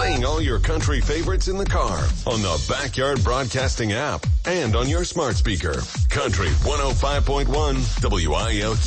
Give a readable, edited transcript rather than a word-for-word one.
Playing all your country favorites in the car, on the Backyard Broadcasting app, and on your smart speaker. Country 105.1 WILK.